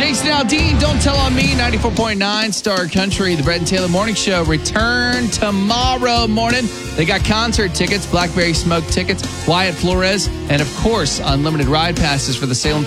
Jason Aldean, Don't Tell on Me, 94.9 Star Country. The Brett and Taylor Morning Show return tomorrow morning. They got concert tickets, Blackberry Smoke tickets, Wyatt Flores, and of course, unlimited ride passes for the Salem